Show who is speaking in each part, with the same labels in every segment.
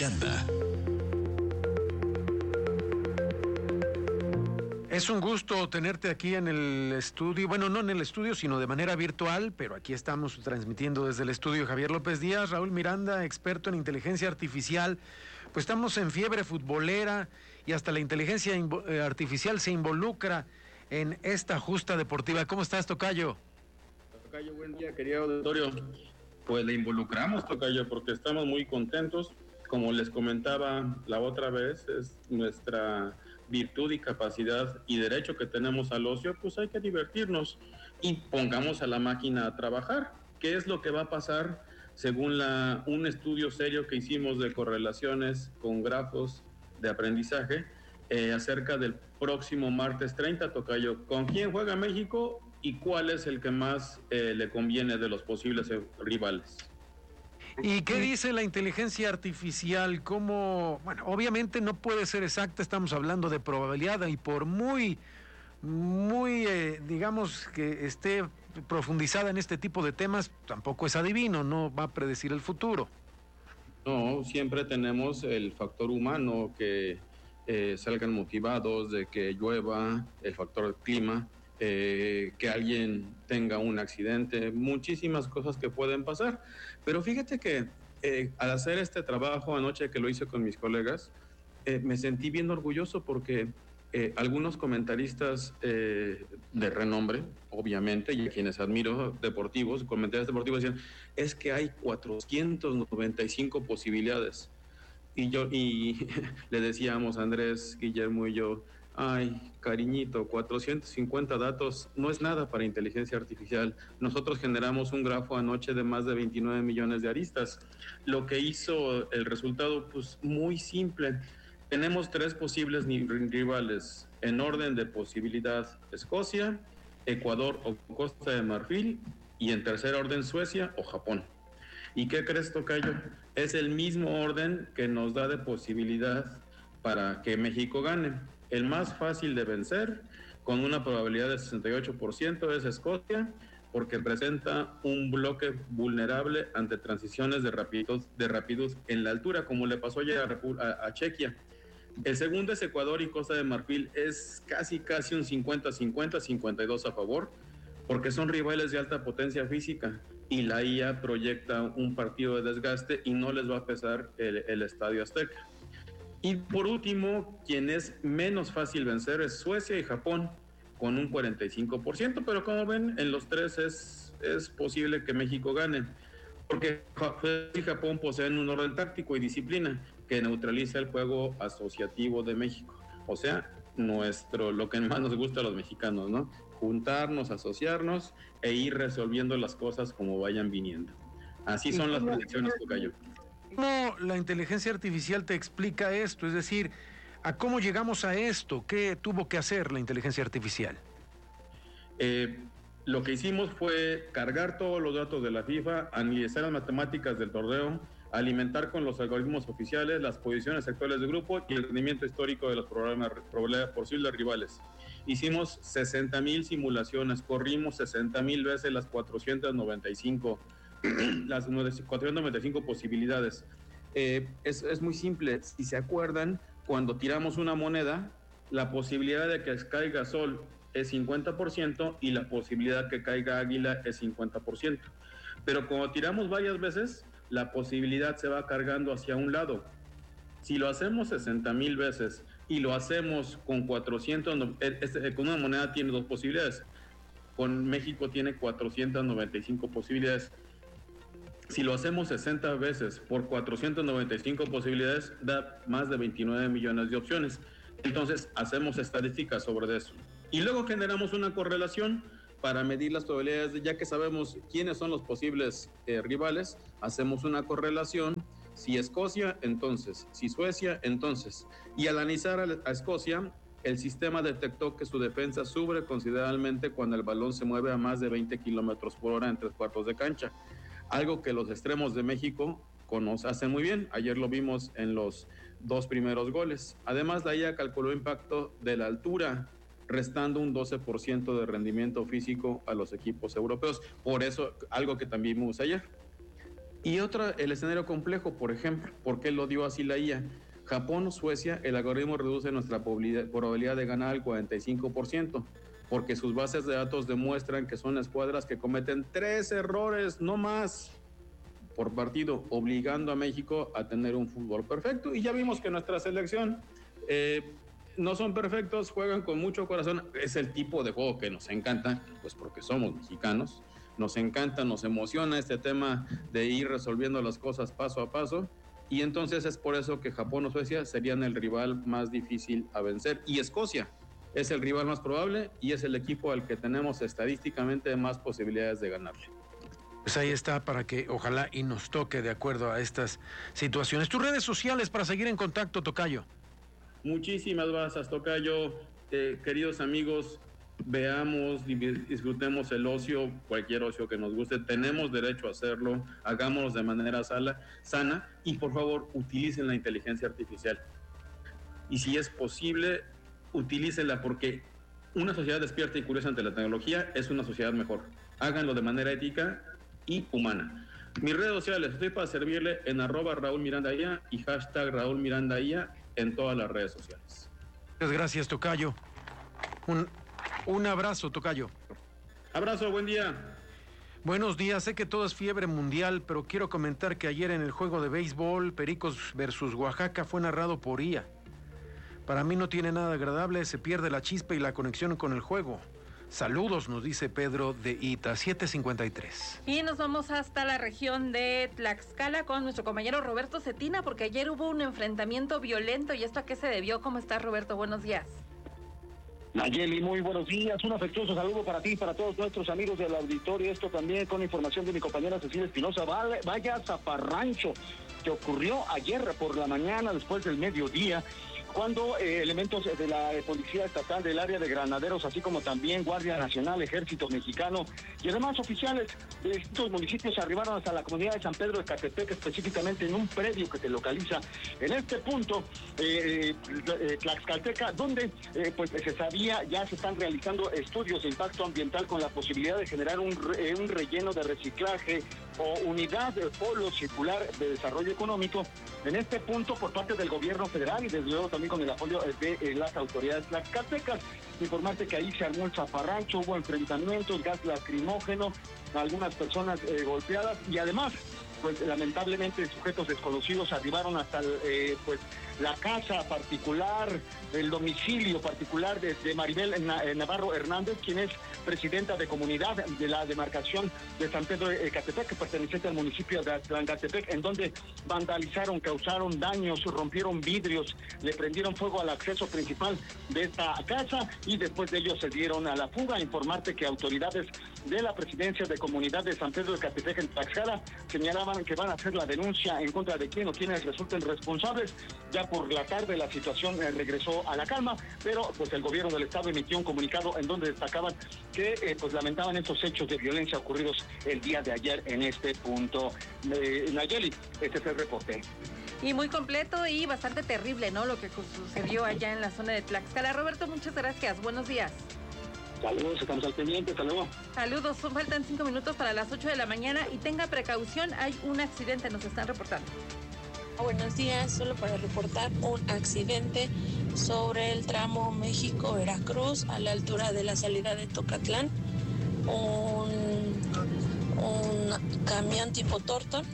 Speaker 1: Miranda.
Speaker 2: Es un gusto tenerte aquí en el estudio, bueno, no en el estudio, sino de manera virtual, pero aquí estamos transmitiendo desde el estudio Javier López Díaz, Raúl Miranda, experto en inteligencia artificial. Pues estamos en fiebre futbolera y hasta la inteligencia artificial se involucra en esta justa deportiva. ¿Cómo estás, tocayo?
Speaker 3: Tocayo, buen día, querido auditorio. Pues le involucramos, tocayo, porque estamos muy contentos. Como les comentaba la otra vez, es nuestra virtud y capacidad y derecho que tenemos al ocio, pues hay que divertirnos y pongamos a la máquina a trabajar. ¿Qué es lo que va a pasar según un estudio serio que hicimos de correlaciones con grafos de aprendizaje acerca del próximo martes 30, tocayo? ¿Con quién juega México y cuál es el que más le conviene de los posibles rivales?
Speaker 2: ¿Y qué dice la inteligencia artificial? ¿Cómo? Bueno, obviamente no puede ser exacta, estamos hablando de probabilidad y por muy, digamos, que esté profundizada en este tipo de temas, tampoco es adivino, no va a predecir el futuro.
Speaker 3: No, siempre tenemos el factor humano, que salgan motivados, de que llueva, el factor del clima, que alguien tenga un accidente, muchísimas cosas que pueden pasar. Pero fíjate que al hacer este trabajo anoche que lo hice con mis colegas, me sentí bien orgulloso porque algunos comentaristas de renombre, obviamente, y a quienes admiro, deportivos, comentaristas deportivos, decían, es que hay 495 posibilidades. Y le decíamos, Andrés, Guillermo y yo, ay, cariñito, 450 datos no es nada para inteligencia artificial. Nosotros generamos un grafo anoche de más de 29 millones de aristas. Lo que hizo el resultado, pues muy simple. Tenemos 3 posibles rivales en orden de posibilidad: Escocia, Ecuador o Costa de Marfil, y en tercer orden Suecia o Japón. ¿Y qué crees, tocayo? Es el mismo orden que nos da de posibilidad para que México gane. El más fácil de vencer, con una probabilidad de 68%, es Escocia, porque presenta un bloque vulnerable ante transiciones de rapidez en la altura, como le pasó ya a Chequia. El segundo es Ecuador y Costa de Marfil, es casi un 50-50, 52 a favor, porque son rivales de alta potencia física y la IA proyecta un partido de desgaste y no les va a pesar el Estadio Azteca. Y por último, quien es menos fácil vencer es Suecia y Japón, con un 45%, pero como ven, en los tres es posible que México gane, porque Suecia y Japón poseen un orden táctico y disciplina que neutraliza el juego asociativo de México. O sea, lo que más nos gusta a los mexicanos, ¿no? Juntarnos, asociarnos e ir resolviendo las cosas como vayan viniendo. Así son las predicciones, tocayo.
Speaker 2: ¿Cómo la inteligencia artificial te explica esto? Es decir, ¿a cómo llegamos a esto? ¿Qué tuvo que hacer la inteligencia artificial?
Speaker 3: Lo que hicimos fue cargar todos los datos de la FIFA, analizar las matemáticas del torneo, alimentar con los algoritmos oficiales las posiciones actuales del grupo y el rendimiento histórico de los posibles rivales. Hicimos 60,000 simulaciones, corrimos 60,000 veces las 495 posibilidades. Es muy simple. Si se acuerdan, cuando tiramos una moneda, la posibilidad de que caiga sol es 50% y la posibilidad que caiga águila es 50%. Pero cuando tiramos varias veces, la posibilidad se va cargando hacia un lado. Si lo hacemos 60,000 veces y lo hacemos con 400, con una moneda tiene 2 posibilidades. Con México tiene 495 posibilidades. Si lo hacemos 60 veces por 495 posibilidades, da más de 29 millones de opciones. Entonces, hacemos estadísticas sobre eso. Y luego generamos una correlación para medir las probabilidades. Ya que sabemos quiénes son los posibles rivales, hacemos una correlación. Si Escocia, entonces. Si Suecia, entonces. Y al analizar a Escocia, el sistema detectó que su defensa sube considerablemente cuando el balón se mueve a más de 20 kilómetros por hora en 3/4 de cancha. Algo que los extremos de México hacen muy bien. Ayer lo vimos en los 2 primeros goles. Además, la IA calculó impacto de la altura, restando un 12% de rendimiento físico a los equipos europeos. Por eso, algo que también vimos ayer. Y otra, el escenario complejo, por ejemplo, ¿por qué lo dio así la IA? Japón o Suecia, el algoritmo reduce nuestra probabilidad de ganar al 45%, porque sus bases de datos demuestran que son escuadras que cometen 3 errores, no más, por partido, obligando a México a tener un fútbol perfecto. Y ya vimos que nuestra selección no son perfectos, juegan con mucho corazón. Es el tipo de juego que nos encanta, pues porque somos mexicanos. Nos encanta, nos emociona este tema de ir resolviendo las cosas paso a paso. Y entonces es por eso que Japón o Suecia serían el rival más difícil a vencer. Y Escocia es el rival más probable y es el equipo al que tenemos estadísticamente más posibilidades de ganarle.
Speaker 2: Pues ahí está, para que ojalá y nos toque de acuerdo a estas situaciones. Tus redes sociales para seguir en contacto, tocayo.
Speaker 3: Muchísimas gracias, tocayo. Queridos amigos, veamos, disfrutemos el ocio, cualquier ocio que nos guste, tenemos derecho a hacerlo, hagámoslo de manera sana y por favor utilicen la inteligencia artificial. Y si es posible, utilícenla, porque una sociedad despierta y curiosa ante la tecnología es una sociedad mejor. Háganlo de manera ética y humana. Mis redes sociales, estoy para servirle en @RaúlMirandaIA y #RaúlMirandaIA en todas las redes sociales.
Speaker 2: Muchas gracias, tocayo. Un abrazo, tocayo.
Speaker 3: Abrazo, buen día.
Speaker 2: Buenos días, sé que todo es fiebre mundial, pero quiero comentar que ayer en el juego de béisbol, Pericos versus Oaxaca, fue narrado por IA. Para mí no tiene nada agradable, se pierde la chispa y la conexión con el juego. Saludos, nos dice Pedro de Ita, 7:53.
Speaker 1: Y nos vamos hasta la región de Tlaxcala con nuestro compañero Roberto Cetina, porque ayer hubo un enfrentamiento violento. ¿Y esto a qué se debió? ¿Cómo estás, Roberto? Buenos días.
Speaker 4: Nayeli, muy buenos días, un afectuoso saludo para ti y para todos nuestros amigos del auditorio, esto también con información de mi compañera Cecilia Espinosa. Vaya zafarrancho que ocurrió ayer por la mañana, después del mediodía, cuando elementos de la Policía Estatal del área de Granaderos, así como también Guardia Nacional, Ejército Mexicano y además oficiales de distintos municipios arribaron hasta la comunidad de San Pedro de Ecatepec, específicamente en un predio que se localiza en este punto, Tlaxcalteca, donde pues se sabía, ya se están realizando estudios de impacto ambiental con la posibilidad de generar un relleno de reciclaje o unidad de polo circular de desarrollo económico en este punto por parte del gobierno federal y desde luego también con el apoyo de las autoridades tlaxcaltecas. Informarte que ahí se armó el zafarrancho, hubo enfrentamientos, gas lacrimógeno, algunas personas golpeadas y además, pues lamentablemente sujetos desconocidos arribaron hasta pues la casa particular, el domicilio particular de Maribel Navarro Hernández, quien es presidenta de comunidad de la demarcación de San Pedro de Ecatepec, perteneciente al municipio de Tlaxcaltepec, en donde vandalizaron, causaron daños, rompieron vidrios, le prendieron fuego al acceso principal de esta casa y después de ello se dieron a la fuga. Informarte que autoridades de la presidencia de comunidad de San Pedro de Ecatepec en Tlaxcala señalaban que van a hacer la denuncia en contra de quien o quienes resulten responsables. Ya por la tarde la situación regresó a la calma, pero pues el gobierno del estado emitió un comunicado en donde destacaban que pues lamentaban estos hechos de violencia ocurridos el día de ayer en este punto. Nayeli, este es el reporte.
Speaker 1: Y muy completo y bastante terrible, ¿no? Lo que sucedió allá en la zona de Tlaxcala. Roberto, muchas gracias. Buenos días.
Speaker 4: Saludos, estamos al pendiente, hasta luego.
Speaker 1: Saludos, faltan 5 minutos para las 8 de la mañana y tenga precaución, hay un accidente, nos están reportando.
Speaker 5: Buenos días, solo para reportar un accidente sobre el tramo México-Veracruz a la altura de la salida de Tocatlán. Un camión tipo Torton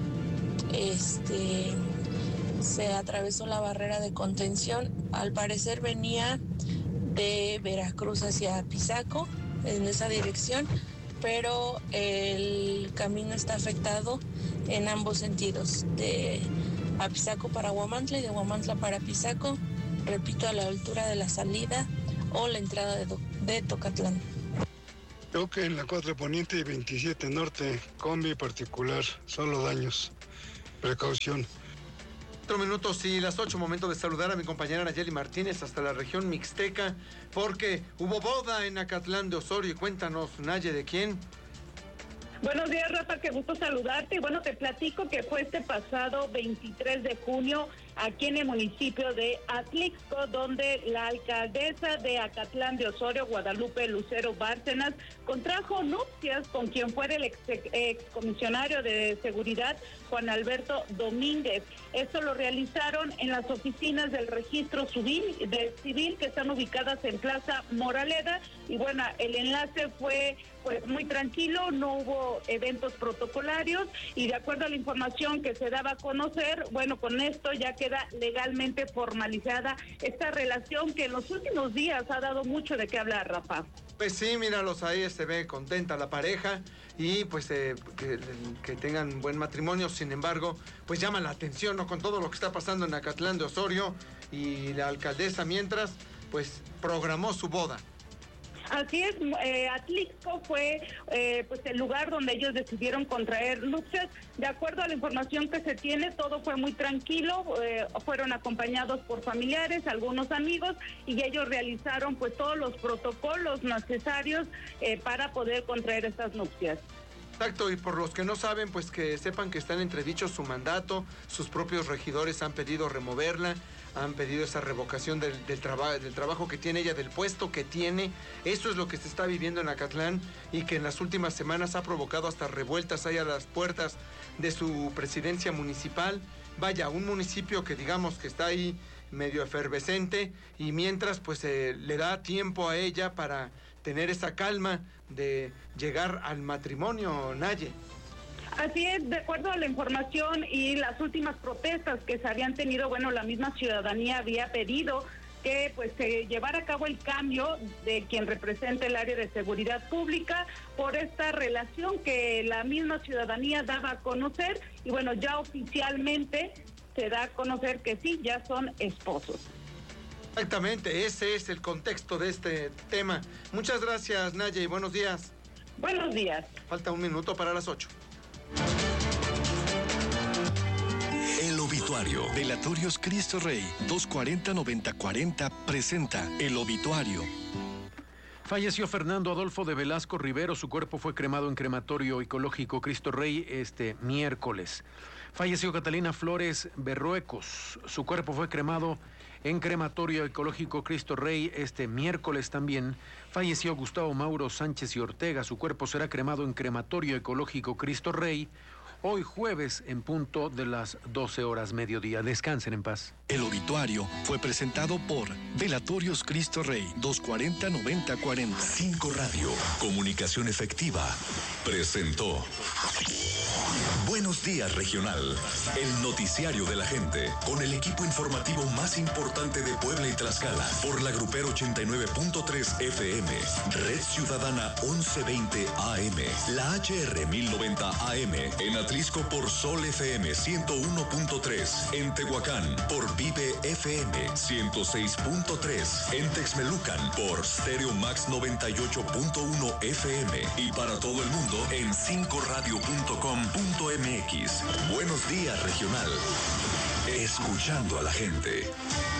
Speaker 5: se atravesó la barrera de contención, al parecer venía de Veracruz hacia Apizaco en esa dirección, pero el camino está afectado en ambos sentidos, de Apizaco para Huamantla y de Huamantla para Apizaco, repito, a la altura de la salida o la entrada de Tocatlán.
Speaker 6: Creo que en la 4 Poniente y 27 Norte, combi particular, solo daños, precaución.
Speaker 7: 4 minutos y las 8, momento de saludar a mi compañera Nayeli Martínez hasta la región mixteca, porque hubo boda en Acatlán de Osorio. Y cuéntanos, Naye, ¿de quién?
Speaker 8: Buenos días, Rafa, qué gusto saludarte. Y bueno, te platico que fue este pasado 23 de junio aquí en el municipio de Atlixco, donde la alcaldesa de Acatlán de Osorio, Guadalupe Lucero Bárcenas, contrajo nupcias con quien fuera el excomisionario de seguridad, Juan Alberto Domínguez. Esto lo realizaron en las oficinas del registro civil que están ubicadas en Plaza Moraleda, y bueno, el enlace fue pues muy tranquilo, no hubo eventos protocolarios, y de acuerdo a la información que se daba a conocer, bueno, con esto ya queda legalmente formalizada esta relación que en los últimos días ha dado mucho de qué hablar, Rafa.
Speaker 7: Pues sí, míralos ahí, se ve contenta la pareja y pues que tengan buen matrimonio. Sin embargo, pues llama la atención, ¿no?, con todo lo que está pasando en Acatlán de Osorio, y la alcaldesa mientras pues programó su boda.
Speaker 8: Así es, Atlixco fue pues el lugar donde ellos decidieron contraer nupcias. De acuerdo a la información que se tiene, todo fue muy tranquilo, fueron acompañados por familiares, algunos amigos, y ellos realizaron pues todos los protocolos necesarios para poder contraer estas nupcias.
Speaker 7: Exacto, y por los que no saben, pues que sepan que está en entredicho su mandato, sus propios regidores han pedido removerla, han pedido esa revocación del trabajo que tiene ella, del puesto que tiene. Eso es lo que se está viviendo en Acatlán y que en las últimas semanas ha provocado hasta revueltas ahí a las puertas de su presidencia municipal. Vaya, un municipio que digamos que está ahí medio efervescente, y mientras pues le da tiempo a ella para tener esa calma de llegar al matrimonio, Naye.
Speaker 8: Así es, de acuerdo a la información y las últimas protestas que se habían tenido, bueno, la misma ciudadanía había pedido que pues se llevara a cabo el cambio de quien representa el área de seguridad pública por esta relación que la misma ciudadanía daba a conocer, y bueno, ya oficialmente se da a conocer que sí, ya son esposos.
Speaker 7: Exactamente, ese es el contexto de este tema. Muchas gracias, Naye, y buenos días.
Speaker 8: Buenos días.
Speaker 7: Falta un minuto para las 8.
Speaker 9: El obituario. Velatorios Cristo Rey 240-9040 presenta El obituario.
Speaker 2: Falleció Fernando Adolfo de Velasco Rivero. Su cuerpo fue cremado en crematorio ecológico Cristo Rey este miércoles. Falleció Catalina Flores Berruecos. Su cuerpo fue cremado en crematorio ecológico Cristo Rey este miércoles también. Falleció Gustavo Mauro Sánchez y Ortega. Su cuerpo será cremado en crematorio ecológico Cristo Rey hoy jueves en punto de las 12 horas mediodía. Descansen en paz.
Speaker 9: El obituario fue presentado por Velatorios Cristo Rey 240-9040. 5 Radio, comunicación efectiva, presentó Buenos Días Regional, el noticiario de la gente, con el equipo informativo más importante de Puebla y Tlaxcala, por la Grupero 89.3 FM, Red Ciudadana 1120 AM, la HR 1090 AM, en Atlisco por Sol FM 101.3, en Tehuacán por Vive FM 106.3, en Texmelucan por Stereo Max 98.1 FM, y para todo el mundo en 5radio.com.mx. Buenos Días Regional. Escuchando a la gente.